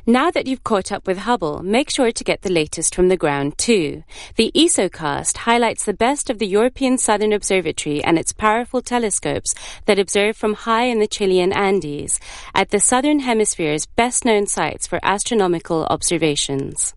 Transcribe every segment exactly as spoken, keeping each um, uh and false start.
Now that you've caught up with Hubble, make sure to get the latest from the ground too. The ESOcast highlights the best of the European Southern Observatory and its powerful telescopes that observe from high in the Chilean Andes, at the Southern Hemisphere's best-known sites for astronomical observations.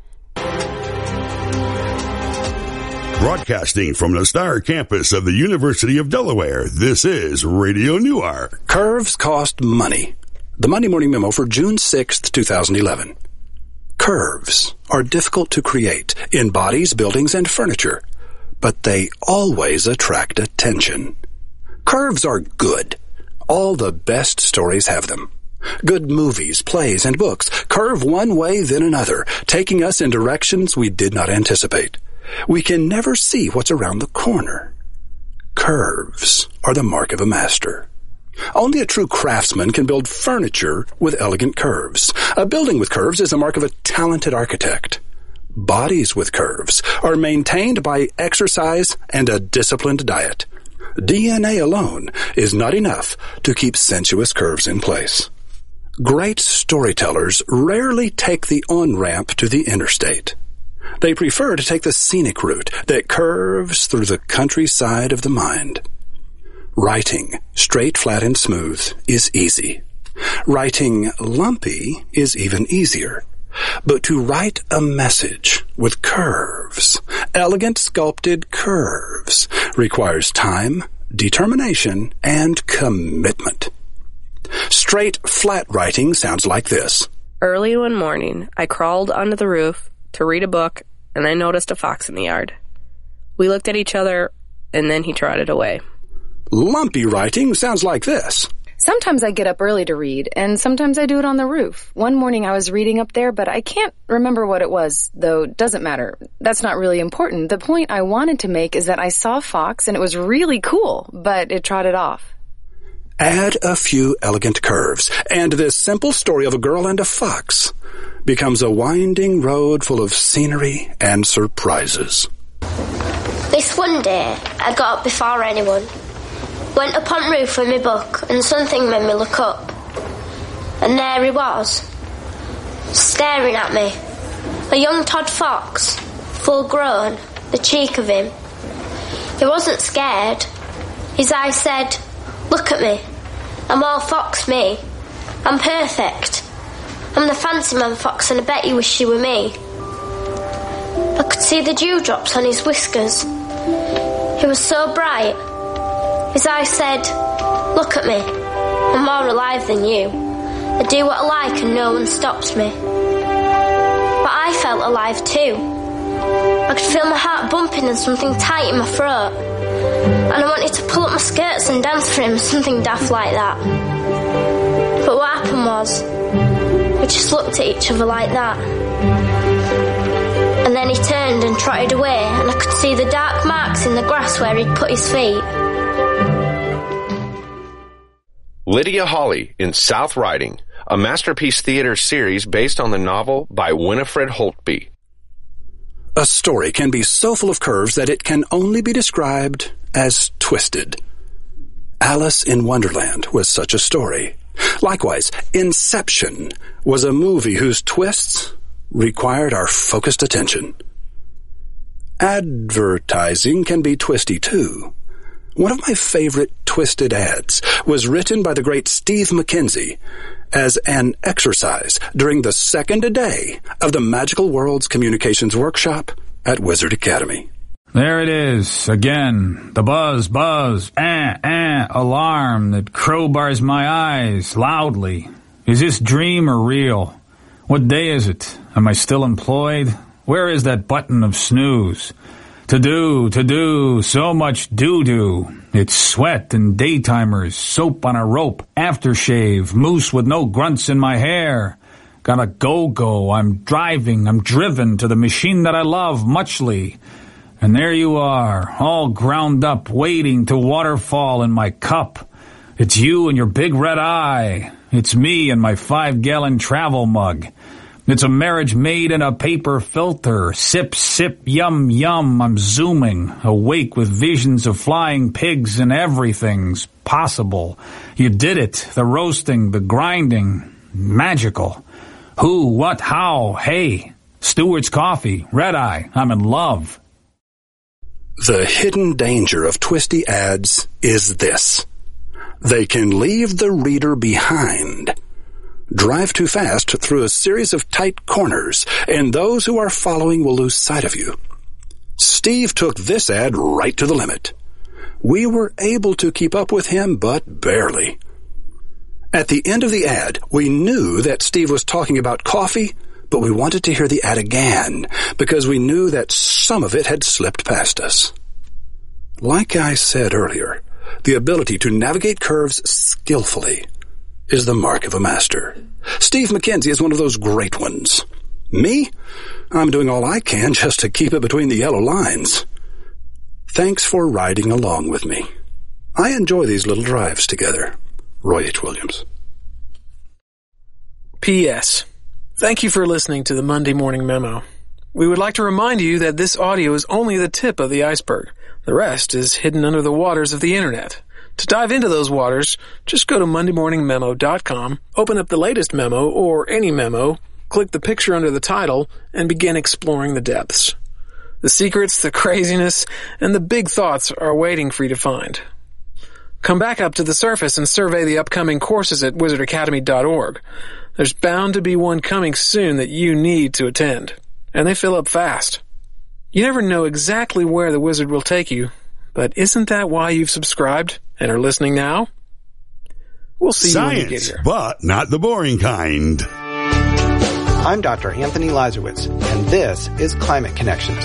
Broadcasting from the Star Campus of the University of Delaware, this is Radio Newark. Curves cost money. The Monday Morning Memo for June sixth, twenty eleven. Curves are difficult to create in bodies, buildings, and furniture, but they always attract attention. Curves are good. All the best stories have them. Good movies, plays, and books curve one way then another, taking us in directions we did not anticipate. We can never see what's around the corner. Curves are the mark of a master. Only a true craftsman can build furniture with elegant curves. A building with curves is the mark of a talented architect. Bodies with curves are maintained by exercise and a disciplined diet. D N A alone is not enough to keep sensuous curves in place. Great storytellers rarely take the on-ramp to the interstate. They prefer to take the scenic route that curves through the countryside of the mind. Writing straight, flat, and smooth is easy. Writing lumpy is even easier. But to write a message with curves, elegant sculpted curves, requires time, determination, and commitment. Straight, flat writing sounds like this. Early one morning, I crawled onto the roof to read a book, and I noticed a fox in the yard. We looked at each other, and then he trotted away. Lumpy writing sounds like this. Sometimes I get up early to read, and sometimes I do it on the roof. One morning I was reading up there, but I can't remember what it was, though it doesn't matter. That's not really important. The point I wanted to make is that I saw a fox, and it was really cool, but it trotted off. Add a few elegant curves, and this simple story of a girl and a fox becomes a winding road full of scenery and surprises. This one day, I got up before anyone. Went up on roof with my book, and something made me look up. And there he was, staring at me. A young Todd Fox, full grown, the cheek of him. He wasn't scared. His eyes said, "Look at me. I'm all fox, me. I'm perfect. I'm the fancy man fox, and I bet you wish you were me." I could see the dewdrops on his whiskers. He was so bright. His eyes said, "Look at me. I'm more alive than you. I do what I like and no one stops me." But I felt alive too. I could feel my heart bumping and something tight in my throat. And I wanted to pull up my skirts and dance for him, something daft like that. But what happened was, we just looked at each other like that. And then he turned and trotted away, and I could see the dark marks in the grass where he'd put his feet. Lydia Hawley in South Riding, a masterpiece theater series based on the novel by Winifred Holtby. A story can be so full of curves that it can only be described as twisted. Alice in Wonderland was such a story. Likewise, Inception was a movie whose twists required our focused attention. Advertising can be twisty too. One of my favorite twisted ads was written by the great Steve McKenzie as an exercise during the second day of the Magical Worlds Communications Workshop at Wizard Academy. There it is, again, the buzz, buzz, eh, eh, alarm that crowbars my eyes loudly. Is this dream or real? What day is it? Am I still employed? Where is that button of snooze? To do, to do, so much do-do. It's sweat and daytimers, soap on a rope, aftershave, moose with no grunts in my hair. Gotta go-go, I'm driving, I'm driven to the machine that I love muchly. And there you are, all ground up, waiting to waterfall in my cup. It's you and your big red eye. It's me and my five-gallon travel mug. It's a marriage made in a paper filter. Sip, sip, yum, yum. I'm zooming, awake with visions of flying pigs and everything's possible. You did it. The roasting, the grinding. Magical. Who, what, how, hey, Stewart's Coffee, Red Eye, I'm in love. The hidden danger of twisty ads is this. They can leave the reader behind. Drive too fast through a series of tight corners, and those who are following will lose sight of you. Steve took this ad right to the limit. We were able to keep up with him, but barely. At the end of the ad, we knew that Steve was talking about coffee, but we wanted to hear the ad again, because we knew that some of it had slipped past us. Like I said earlier, the ability to navigate curves skillfully is the mark of a master. Steve McKenzie is one of those great ones. Me? I'm doing all I can just to keep it between the yellow lines. Thanks for riding along with me. I enjoy these little drives together. Roy H. Williams. P S. Thank you for listening to the Monday Morning Memo. We would like to remind you that this audio is only the tip of the iceberg. The rest is hidden under the waters of the Internet. To dive into those waters, just go to monday morning memo dot com, open up the latest memo or any memo, click the picture under the title, and begin exploring the depths. The secrets, the craziness, and the big thoughts are waiting for you to find. Come back up to the surface and survey the upcoming courses at wizard academy dot org. There's bound to be one coming soon that you need to attend, and they fill up fast. You never know exactly where the wizard will take you, but isn't that why you've subscribed and are listening now? We'll see Science, you when you get here. But not the boring kind. I'm Doctor Anthony Lazarowitz, and this is Climate Connections.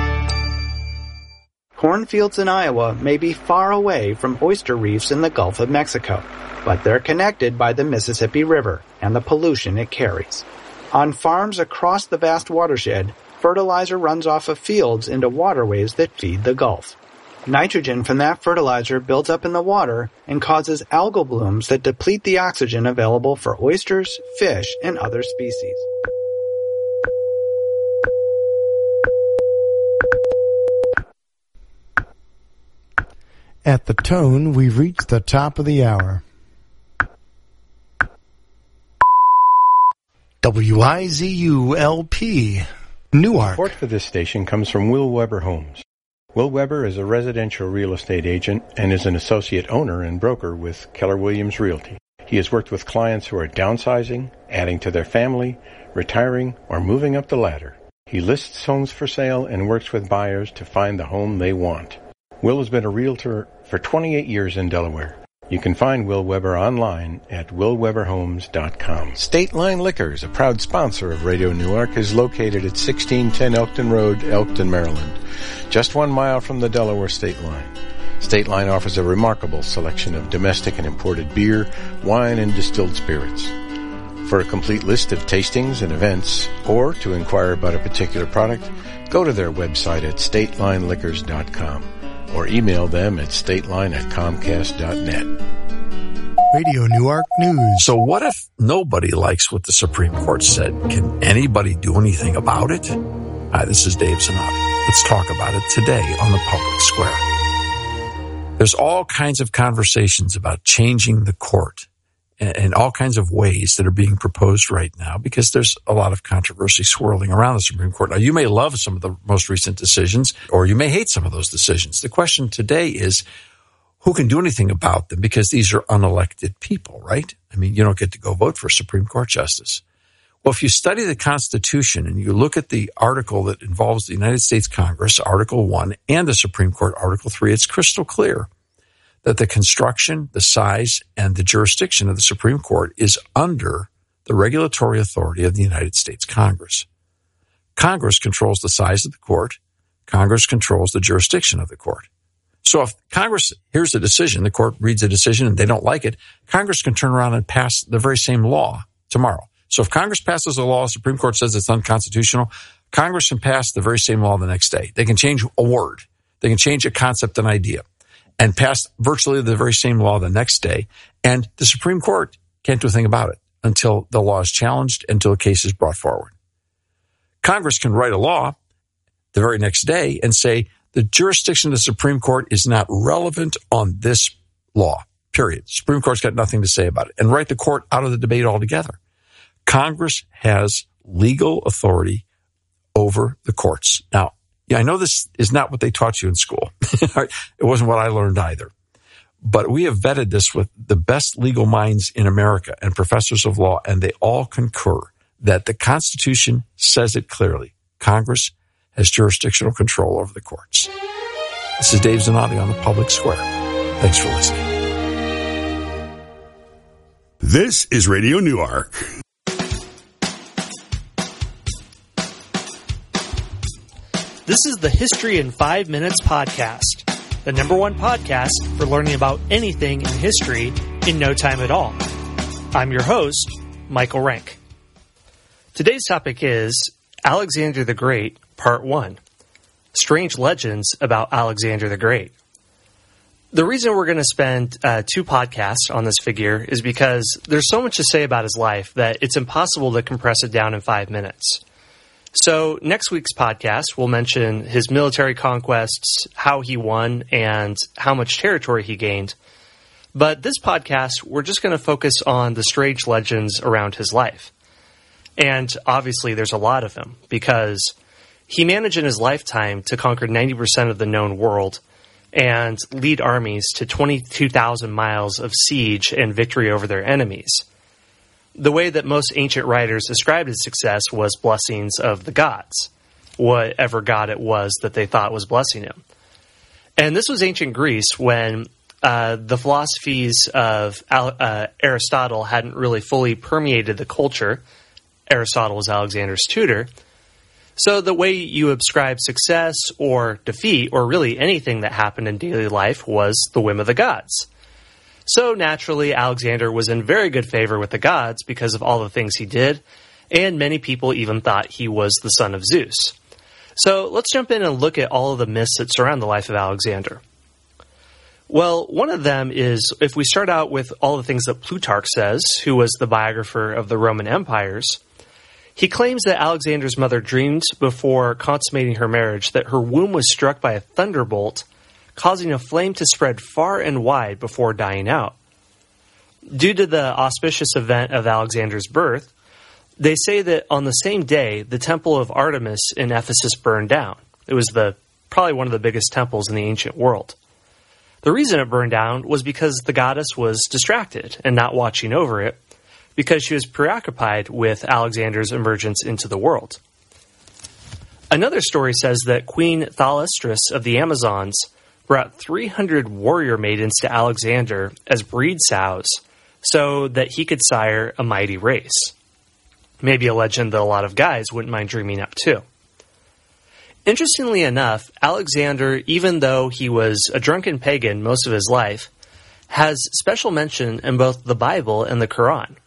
Cornfields in Iowa may be far away from oyster reefs in the Gulf of Mexico, but they're connected by the Mississippi River and the pollution it carries. On farms across the vast watershed, fertilizer runs off of fields into waterways that feed the Gulf. Nitrogen from that fertilizer builds up in the water and causes algal blooms that deplete the oxygen available for oysters, fish, and other species. At the tone, we've reached the top of the hour. W I Z U L P, Newark. Support for this station comes from Will Weber Homes. Will Weber is a residential real estate agent and is an associate owner and broker with Keller Williams Realty. He has worked with clients who are downsizing, adding to their family, retiring, or moving up the ladder. He lists homes for sale and works with buyers to find the home they want. Will has been a realtor for twenty-eight years in Delaware. You can find Will Weber online at will weber homes dot com. State Line Liquors, a proud sponsor of Radio Newark, is located at sixteen ten Elkton Road, Elkton, Maryland, just one mile from the Delaware state line. State Line offers a remarkable selection of domestic and imported beer, wine, and distilled spirits. For a complete list of tastings and events, or to inquire about a particular product, go to their website at state line liquors dot com. or email them at stateline at comcast dot net. Radio Newark News. So what if nobody likes what the Supreme Court said? Can anybody do anything about it? Hi, this is Dave Zanotti. Let's talk about it today on the Public Square. There's all kinds of conversations about changing the court and all kinds of ways that are being proposed right now because there's a lot of controversy swirling around the Supreme Court. Now, you may love some of the most recent decisions, or you may hate some of those decisions. The question today is, who can do anything about them? Because these are unelected people, right? I mean, you don't get to go vote for a Supreme Court justice. Well, if you study the Constitution and you look at the article that involves the United States Congress, Article one, and the Supreme Court, Article three, it's crystal clear that the construction, the size, and the jurisdiction of the Supreme Court is under the regulatory authority of the United States Congress. Congress controls the size of the court. Congress controls the jurisdiction of the court. So if Congress hears a decision, the court reads a decision, and they don't like it, Congress can turn around and pass the very same law tomorrow. So if Congress passes a law, the Supreme Court says it's unconstitutional, Congress can pass the very same law the next day. They can change a word. They can change a concept, an idea, and pass virtually the very same law the next day. And the Supreme Court can't do a thing about it until the law is challenged, until a case is brought forward. Congress can write a law the very next day and say the jurisdiction of the Supreme Court is not relevant on this law, period. The Supreme Court's got nothing to say about it, and write the court out of the debate altogether. Congress has legal authority over the courts. Now, yeah, I know this is not what they taught you in school. It wasn't what I learned either. But we have vetted this with the best legal minds in America and professors of law, and they all concur that the Constitution says it clearly. Congress has jurisdictional control over the courts. This is Dave Zanotti on the Public Square. Thanks for listening. This is Radio Newark. This is the History in Five Minutes podcast, the number one podcast for learning about anything in history in no time at all. I'm your host, Michael Rank. Today's topic is Alexander the Great, Part one. Strange Legends about Alexander the Great. The reason we're going to spend uh, two podcasts on this figure is because there's so much to say about his life that it's impossible to compress it down in five minutes. So next week's podcast, we'll mention his military conquests, how he won, and how much territory he gained. But this podcast, we're just going to focus on the strange legends around his life. And obviously there's a lot of them, because he managed in his lifetime to conquer ninety percent of the known world and lead armies to twenty-two thousand miles of siege and victory over their enemies. The way that most ancient writers described his success was blessings of the gods, whatever god it was that they thought was blessing him. And this was ancient Greece when uh, the philosophies of uh, Aristotle hadn't really fully permeated the culture. Aristotle was Alexander's tutor. So the way you ascribe success or defeat, or really anything that happened in daily life, was the whim of the gods. So naturally, Alexander was in very good favor with the gods because of all the things he did, and many people even thought he was the son of Zeus. So let's jump in and look at all of the myths that surround the life of Alexander. Well, one of them is, if we start out with all the things that Plutarch says, who was the biographer of the Roman empires, he claims that Alexander's mother dreamed before consummating her marriage that her womb was struck by a thunderbolt, causing a flame to spread far and wide before dying out. Due to the auspicious event of Alexander's birth, they say that on the same day, the temple of Artemis in Ephesus burned down. It was the probably one of the biggest temples in the ancient world. The reason it burned down was because the goddess was distracted and not watching over it, because she was preoccupied with Alexander's emergence into the world. Another story says that Queen Thalestris of the Amazons brought three hundred warrior maidens to Alexander as breed sows so that he could sire a mighty race. Maybe a legend that a lot of guys wouldn't mind dreaming up too. Interestingly enough, Alexander, even though he was a drunken pagan most of his life, has special mention in both the Bible and the Quran.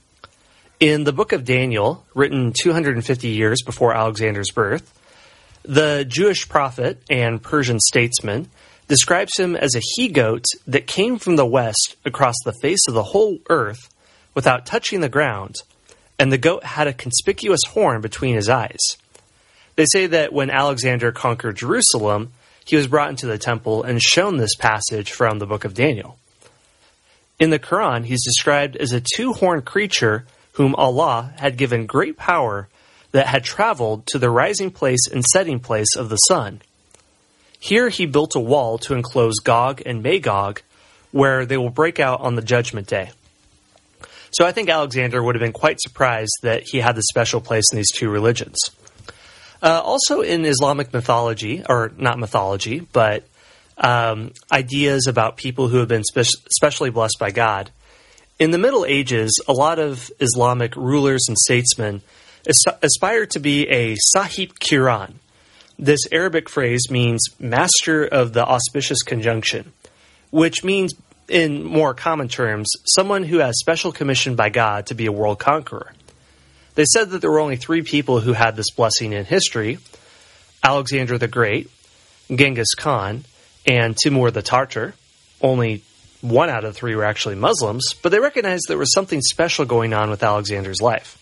In the book of Daniel, written two hundred fifty years before Alexander's birth, the Jewish prophet and Persian statesman describes him as a he-goat that came from the west across the face of the whole earth without touching the ground, and the goat had a conspicuous horn between his eyes. They say that when Alexander conquered Jerusalem, he was brought into the temple and shown this passage from the book of Daniel. In the Quran, he's described as a two-horned creature whom Allah had given great power that had traveled to the rising place and setting place of the sun. Here he built a wall to enclose Gog and Magog, where they will break out on the judgment day. So I think Alexander would have been quite surprised that he had this special place in these two religions. Uh, also in Islamic mythology, or not mythology, but um, ideas about people who have been spe- specially blessed by God. In the Middle Ages, a lot of Islamic rulers and statesmen as- aspired to be a Sahib Kiran. This Arabic phrase means master of the auspicious conjunction, which means, in more common terms, someone who has special commission by God to be a world conqueror. They said that there were only three people who had this blessing in history: Alexander the Great, Genghis Khan, and Timur the Tartar. Only one out of the three were actually Muslims, but they recognized there was something special going on with Alexander's life.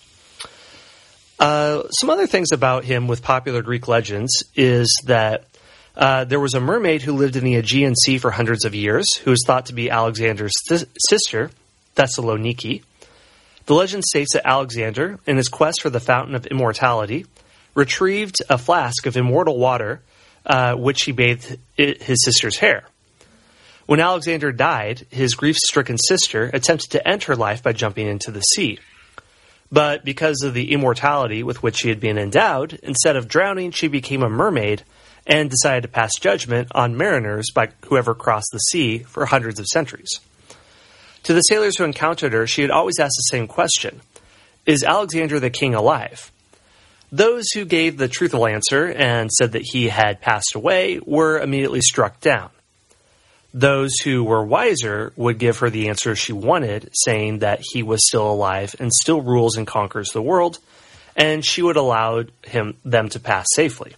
Uh, some other things about him with popular Greek legends is that uh, there was a mermaid who lived in the Aegean Sea for hundreds of years, who was thought to be Alexander's th- sister, Thessaloniki. The legend states that Alexander, in his quest for the fountain of immortality, retrieved a flask of immortal water, uh, which he bathed his sister's hair. When Alexander died, his grief-stricken sister attempted to end her life by jumping into the sea. But because of the immortality with which she had been endowed, instead of drowning, she became a mermaid and decided to pass judgment on mariners by whoever crossed the sea for hundreds of centuries. To the sailors who encountered her, she had always asked the same question: is Alexander the king alive? Those who gave the truthful answer and said that he had passed away were immediately struck down. Those who were wiser would give her the answer she wanted, saying that he was still alive and still rules and conquers the world, and she would allow him them to pass safely.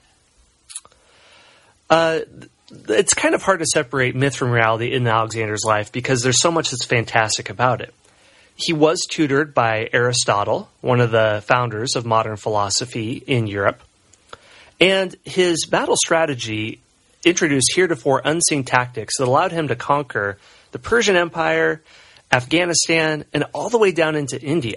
Uh, it's kind of hard to separate myth from reality in Alexander's life because there's so much that's fantastic about it. He was tutored by Aristotle, one of the founders of modern philosophy in Europe, and his battle strategy introduced heretofore unseen tactics that allowed him to conquer the Persian Empire, Afghanistan, and all the way down into India.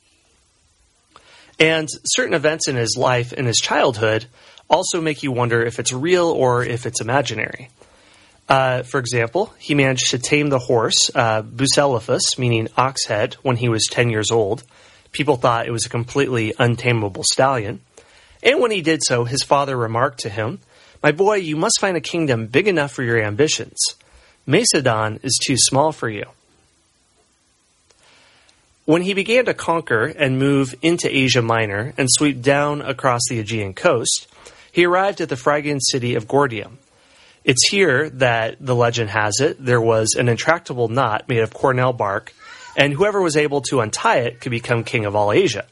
And certain events in his life in his childhood also make you wonder if it's real or if it's imaginary. Uh, for example, he managed to tame the horse, uh, Bucephalus, meaning ox head, when he was ten years old. People thought it was a completely untamable stallion. And when he did so, his father remarked to him, "My boy, you must find a kingdom big enough for your ambitions. Macedon is too small for you." When he began to conquer and move into Asia Minor and sweep down across the Aegean coast, he arrived at the Phrygian city of Gordium. It's here that, the legend has it, there was an intractable knot made of cornel bark, and whoever was able to untie it could become king of all Asia.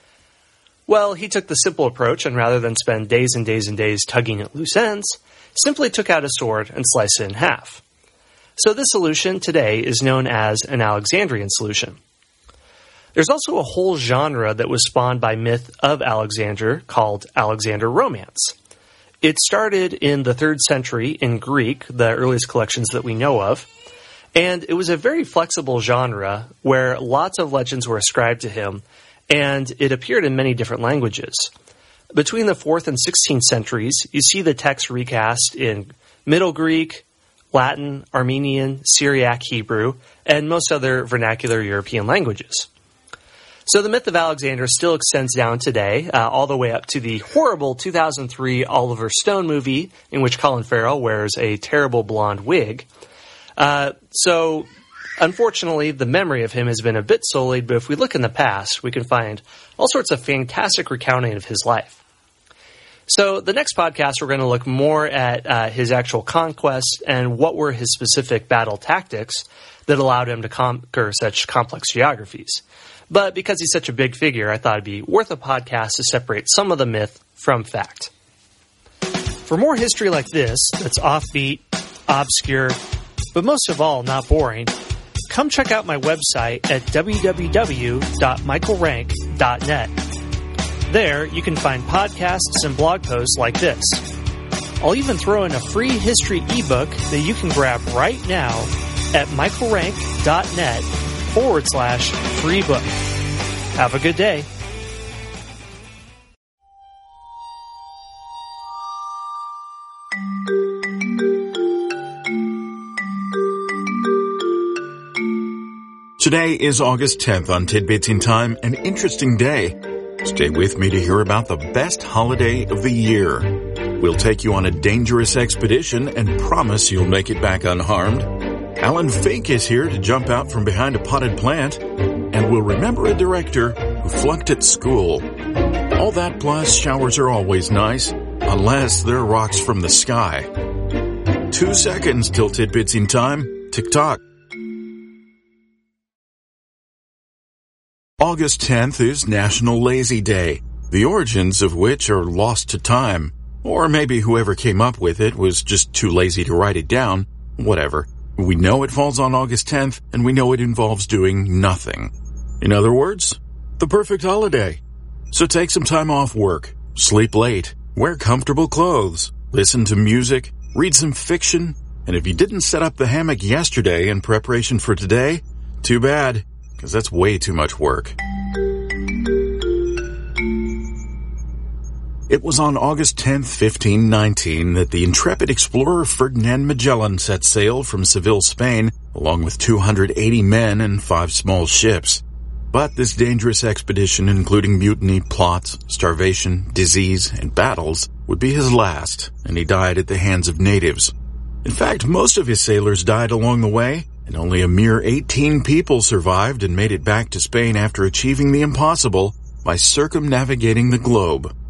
Well, he took the simple approach, and rather than spend days and days and days tugging at loose ends, simply took out a sword and sliced it in half. So this solution today is known as an Alexandrian solution. There's also a whole genre that was spawned by myth of Alexander called Alexander Romance. It started in the third century in Greek, the earliest collections that we know of, and it was a very flexible genre where lots of legends were ascribed to him, and it appeared in many different languages. Between the fourth and sixteenth centuries, you see the text recast in Middle Greek, Latin, Armenian, Syriac Hebrew, and most other vernacular European languages. So the myth of Alexander still extends down today, uh, all the way up to the horrible two thousand three Oliver Stone movie in which Colin Farrell wears a terrible blonde wig. Uh, so, unfortunately, the memory of him has been a bit sullied, but if we look in the past, we can find all sorts of fantastic recounting of his life. So the next podcast, we're going to look more at uh, his actual conquest and what were his specific battle tactics that allowed him to conquer such complex geographies. But because he's such a big figure, I thought it'd be worth a podcast to separate some of the myth from fact. For more history like this, that's offbeat, obscure, but most of all, not boring, come check out my website at w w w dot michael rank dot net. There, you can find podcasts and blog posts like this. I'll even throw in a free history ebook that you can grab right now at michael rank dot net forward slash free book. Have a good day. Today is August tenth on Tidbits in Time, an interesting day. Stay with me to hear about the best holiday of the year. We'll take you on a dangerous expedition and promise you'll make it back unharmed. Alan Fake is here to jump out from behind a potted plant, and we'll remember a director who flunked at school. All that plus showers are always nice, unless they're rocks from the sky. Two seconds till Tidbits in Time. Tick-tock. August tenth is National Lazy Day, the origins of which are lost to time. Or maybe whoever came up with it was just too lazy to write it down. Whatever. We know it falls on August tenth, and we know it involves doing nothing. In other words, the perfect holiday. So take some time off work, sleep late, wear comfortable clothes, listen to music, read some fiction, and if you didn't set up the hammock yesterday in preparation for today, too bad, because that's way too much work. It was on August tenth, fifteen nineteen, that the intrepid explorer Ferdinand Magellan set sail from Seville, Spain, along with two hundred eighty men and five small ships. But this dangerous expedition, including mutiny, plots, starvation, disease, and battles, would be his last, and he died at the hands of natives. In fact, most of his sailors died along the way, and only a mere eighteen people survived and made it back to Spain after achieving the impossible by circumnavigating the globe.